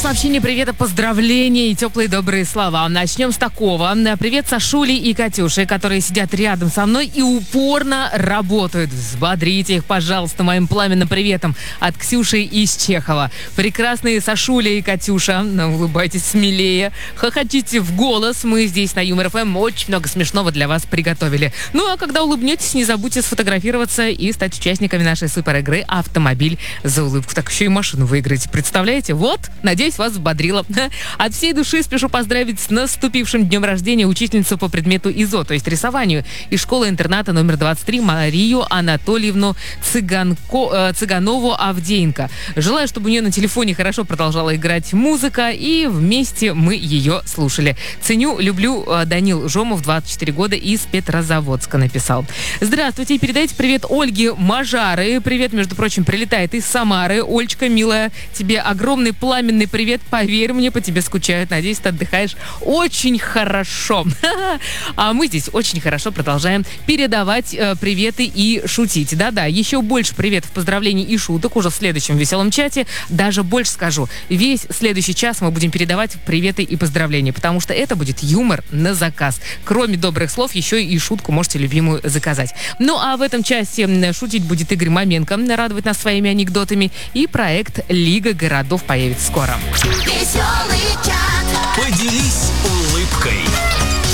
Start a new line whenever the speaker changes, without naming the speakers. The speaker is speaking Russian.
сообщения, привета, поздравления и теплые добрые слова. Начнем с такого. Привет Сашуле и Катюше, которые сидят рядом со мной и упорно работают. Взбодрите их, пожалуйста, моим пламенным приветом от Ксюши из Чехова. Прекрасные Сашуля и Катюша, улыбайтесь смелее, хохочите в голос. Мы здесь на Юмор ФМ очень много смешного для вас приготовили. Ну а когда улыбнетесь, не забудьте сфотографироваться и стать участниками нашей супер игры «Автомобиль за улыбку». Так еще и машину выиграете, представляете? Вот, надеюсь, вас взбодрило. От всей души спешу поздравить с наступившим днем рождения учительницу по предмету ИЗО, то есть рисованию, из школы-интерната номер 23 Марию Анатольевну Цыганову-Авдеенко. Желаю, чтобы у нее на телефоне хорошо продолжала играть музыка, и вместе мы ее слушали. Ценю, люблю. Данил Жомов, 24 года, из Петрозаводска написал. Здравствуйте, передайте привет Ольге Мажары. Привет, между прочим, прилетает из Самары. Олечка, милая, тебе огромный пламенный привет. Поверь мне, по тебе скучают. Надеюсь, ты отдыхаешь очень хорошо. А мы здесь очень хорошо продолжаем передавать приветы и шутить. Да-да, еще больше приветов, поздравлений и шуток уже в следующем веселом чате. Даже больше скажу. Весь следующий час мы будем передавать приветы и поздравления, потому что это будет юмор на заказ. Кроме добрых слов, еще и шутку можете любимую заказать. Ну, а в этом часе шутить будет Игорь Маменко, радовать нас своими анекдотами, и проект «Лига городов» появится скоро.
Веселый чат.
Поделись